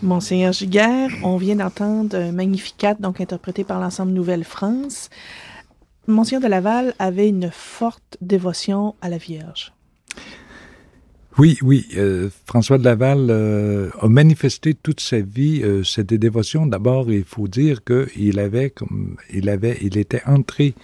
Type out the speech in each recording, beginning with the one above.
Monseigneur Giguère, on vient d'entendre Magnificat, donc interprété par l'ensemble Nouvelle-France. Monseigneur de Laval avait une forte dévotion à la Vierge. Oui, François de Laval a manifesté toute sa vie cette dévotion. D'abord, il faut dire qu'il était entré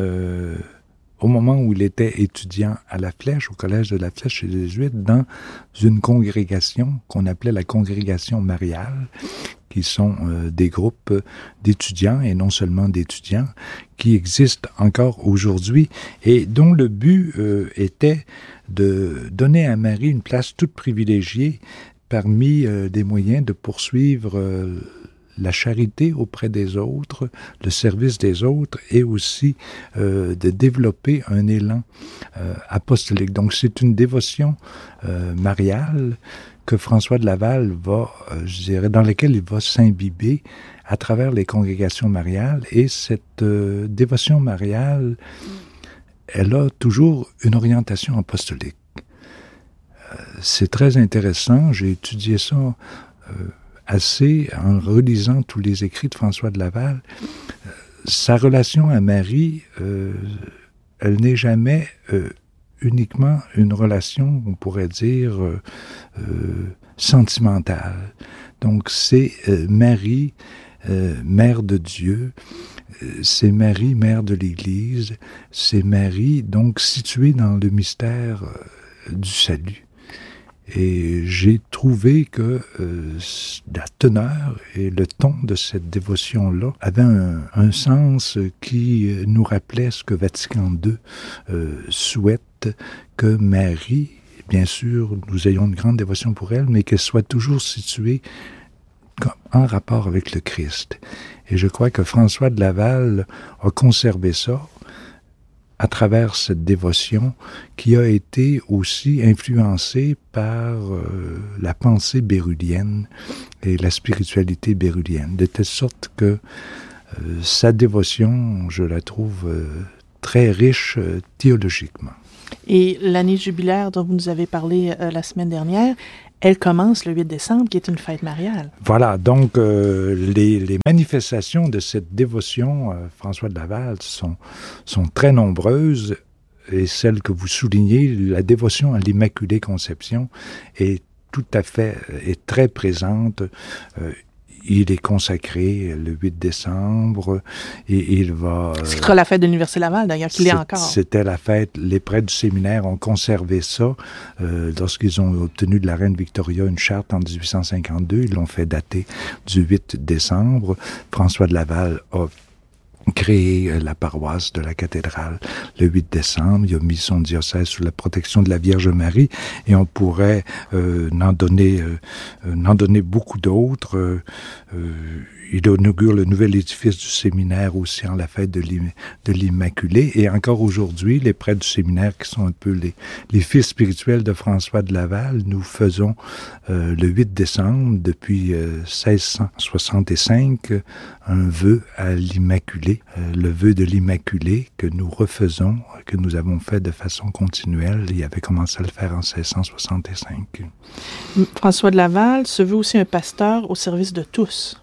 au moment où il était étudiant à La Flèche, au collège de La Flèche chez les Jésuites, dans une congrégation qu'on appelait la congrégation mariale, qui sont des groupes d'étudiants, et non seulement d'étudiants, qui existent encore aujourd'hui, et dont le but était de donner à Marie une place toute privilégiée parmi des moyens de poursuivre la charité auprès des autres, le service des autres, et aussi de développer un élan apostolique. Donc c'est une dévotion mariale que François de Laval dans laquelle il va s'imbiber à travers les congrégations mariales, et cette dévotion mariale, elle a toujours une orientation apostolique. C'est très intéressant, j'ai étudié ça assez en relisant tous les écrits de François de Laval. Sa relation à Marie, elle n'est jamais uniquement une relation, on pourrait dire, sentimentale. Donc c'est Marie, mère de Dieu, c'est Marie, mère de l'Église, c'est Marie, donc située dans le mystère du salut. Et j'ai trouvé que la teneur et le ton de cette dévotion-là avaient un sens qui nous rappelait ce que Vatican II souhaite, que Marie, bien sûr, nous ayons une grande dévotion pour elle, mais qu'elle soit toujours située en rapport avec le Christ. Et je crois que François de Laval a conservé ça à travers cette dévotion qui a été aussi influencée par la pensée bérulienne et la spiritualité bérulienne, de telle sorte que sa dévotion, je la trouve très riche théologiquement. Et l'année jubilaire dont vous nous avez parlé la semaine dernière, elle commence le 8 décembre, qui est une fête mariale. Voilà, donc les manifestations de cette dévotion, François de Laval, sont très nombreuses, et celle que vous soulignez, la dévotion à l'Immaculée Conception, est très présente. Il est consacré le 8 décembre et il va... Ce sera la fête de l'Université Laval, d'ailleurs, qu'il est encore. C'était la fête. Les prêtres du séminaire ont conservé ça. Lorsqu'ils ont obtenu de la reine Victoria une charte en 1852, ils l'ont fait dater du 8 décembre. François de Laval a créé la paroisse de la cathédrale le 8 décembre. Il a mis son diocèse sous la protection de la Vierge Marie, et on pourrait n'en donner beaucoup d'autres. Il inaugure le nouvel édifice du séminaire aussi en la fête de l'Immaculée. Et encore aujourd'hui, les prêtres du séminaire, qui sont un peu les fils spirituels de François de Laval, nous faisons le 8 décembre, depuis 1665, un vœu à l'Immaculée. Le vœu de l'Immaculée que nous refaisons, que nous avons fait de façon continuelle. Il avait commencé à le faire en 1665. François de Laval se veut aussi un pasteur au service de tous.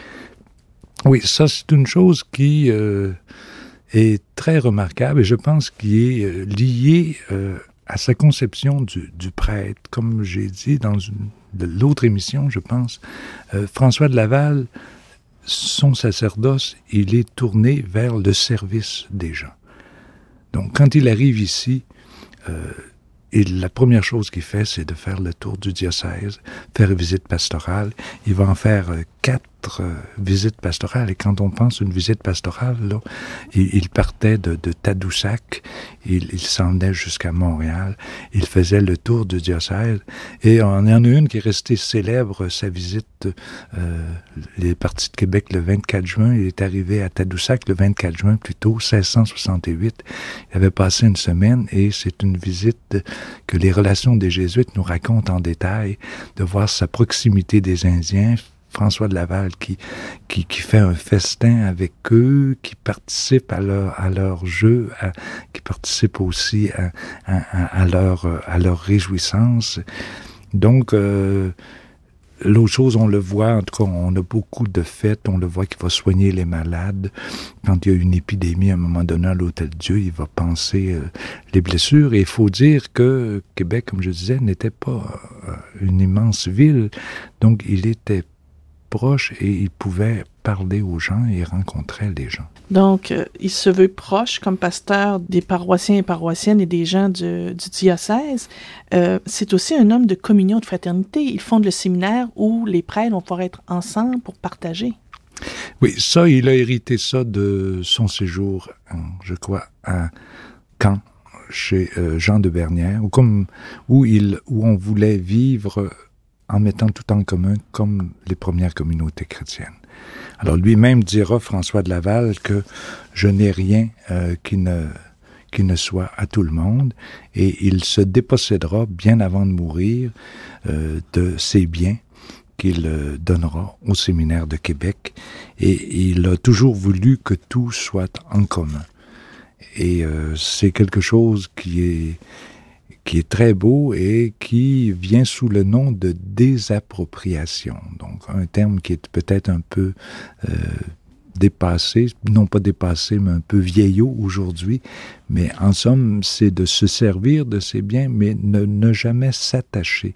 Oui, ça c'est une chose qui est très remarquable, et je pense qui est liée à sa conception du prêtre. Comme j'ai dit dans l'autre émission, je pense, François de Laval, son sacerdoce, il est tourné vers le service des gens. Donc quand il arrive ici, la première chose qu'il fait, c'est de faire le tour du diocèse, faire une visite pastorale. Il va en faire 4 visites pastorales. Et quand on pense à une visite pastorale, là, il partait de Tadoussac, il s'en venait jusqu'à Montréal, il faisait le tour du diocèse. Et on en a une qui est restée célèbre, sa visite. Il est parti de Québec le 24 juin, il est arrivé à Tadoussac le 24 juin, plutôt 1668. Il avait passé une semaine, et c'est une visite que les relations des Jésuites nous racontent en détail, de voir sa proximité des Indiens. François de Laval qui fait un festin avec eux, qui participe à leur jeu, qui participe aussi à leur réjouissance. Donc, L'autre chose, on le voit, en tout cas, on a beaucoup de fêtes, on le voit qu'il va soigner les malades. Quand il y a une épidémie, à un moment donné, à l'Hôtel-Dieu, il va panser les blessures. Et il faut dire que Québec, comme je disais, n'était pas une immense ville. Donc, il était proche et il pouvait parler aux gens et rencontrer les gens. Donc, il se veut proche comme pasteur des paroissiens et paroissiennes et des gens du diocèse. C'est aussi un homme de communion, de fraternité. Il fonde le séminaire où les prêtres vont pouvoir être ensemble pour partager. Oui, ça, il a hérité ça de son séjour, je crois, à Caen, chez Jean de Bernières, où on voulait vivre en mettant tout en commun comme les premières communautés chrétiennes. Alors lui-même dira, François de Laval, que je n'ai rien qui ne soit à tout le monde, et il se dépossédera bien avant de mourir de ses biens qu'il donnera au séminaire de Québec, et il a toujours voulu que tout soit en commun. Et c'est quelque chose qui est très beau et qui vient sous le nom de désappropriation. Donc, un terme qui est peut-être un peu dépassé, non pas dépassé, mais un peu vieillot aujourd'hui. Mais en somme, c'est de se servir de ses biens, mais ne jamais s'attacher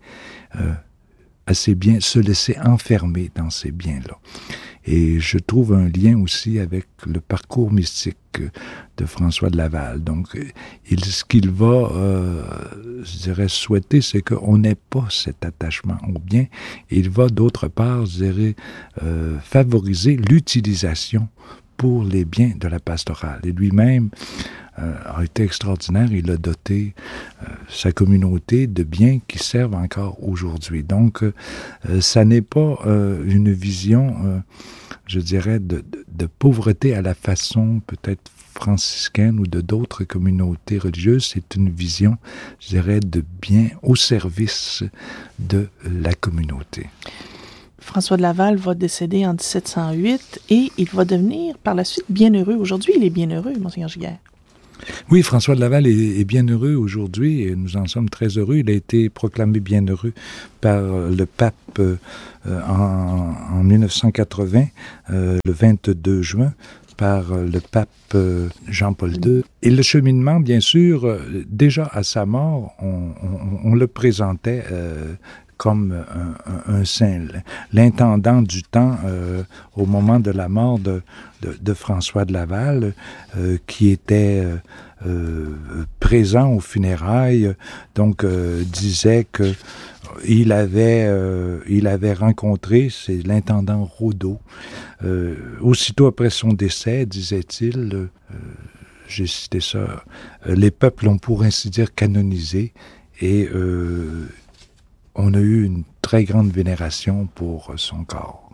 à ses biens, se laisser enfermer dans ces biens-là. Et je trouve un lien aussi avec le parcours mystique de François de Laval. Donc, ce qu'il va, je dirais, souhaiter, c'est qu'on n'ait pas cet attachement au bien. Il va, d'autre part, je dirais, favoriser l'utilisation pour les biens de la pastorale. Et lui-même a été extraordinaire. Il a doté sa communauté de biens qui servent encore aujourd'hui. Donc, ça n'est pas une vision, je dirais, de pauvreté à la façon peut-être franciscaine ou de d'autres communautés religieuses. C'est une vision, je dirais, de biens au service de la communauté. François de Laval va décéder en 1708 et il va devenir par la suite bienheureux. Aujourd'hui, il est bienheureux, Monseigneur Giguère. Oui, François de Laval est bienheureux aujourd'hui et nous en sommes très heureux. Il a été proclamé bienheureux par le pape en 1980, le 22 juin, par le pape Jean-Paul II. Et le cheminement, bien sûr, déjà à sa mort, on le présentait comme un saint. L'intendant du temps, au moment de la mort de François de Laval, qui était présent aux funérailles, donc disait que il avait rencontré, c'est l'intendant Raudot, aussitôt après son décès, disait-il, j'ai cité ça, les peuples ont pour ainsi dire canonisé, et on a eu une très grande vénération pour son corps.